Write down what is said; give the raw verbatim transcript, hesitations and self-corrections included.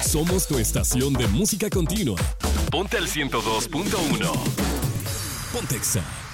Somos tu estación de música continua. Ponte al ciento dos punto uno. Pontexa.